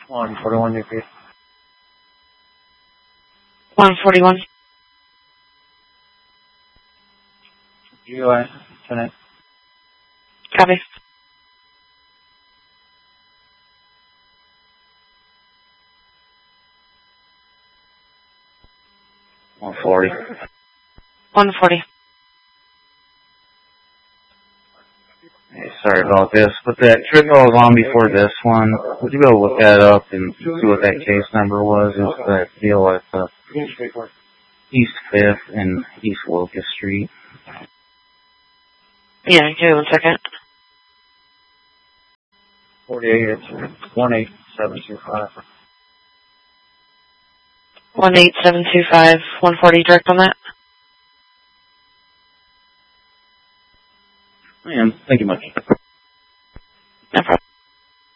141 UP. 141. GUI, tonight. Copy. One 40. 140. Hey, sorry about this, but that trip I was on before this one, would you be able to look that up and see what that case number was? It was that deal at East 5th and East Locust Street. Yeah, give me 1 second. 48, it's 18725. 18725, 140 direct on that? Man, thank you much. No problem.